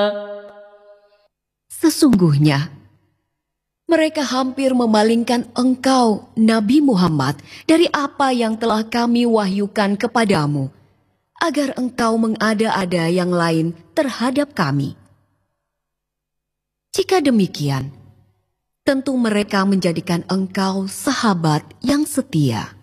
Sesungguhnya, mereka hampir memalingkan engkau, Nabi Muhammad, dari apa yang telah kami wahyukan kepadamu, agar engkau mengada-ada yang lain terhadap kami. Jika demikian, tentu mereka menjadikan engkau sahabat yang setia.